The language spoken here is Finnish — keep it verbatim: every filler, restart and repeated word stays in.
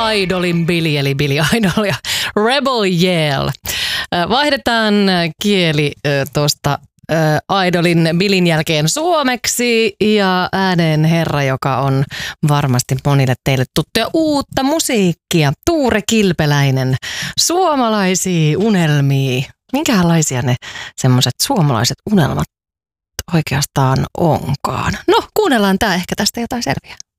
Idolin Billy eli Billy Idol ja Rebel Yell. Vaihdetaan kieli tuosta Idolin Billyn jälkeen suomeksi ja ääneen herra, joka on varmasti monille teille tuttuja uutta musiikkia. Tuure Kilpeläinen, suomalaisia unelmia. Minkälaisia ne semmoiset suomalaiset unelmat oikeastaan onkaan? No, kuunnellaan tää, ehkä tästä jotain selviää.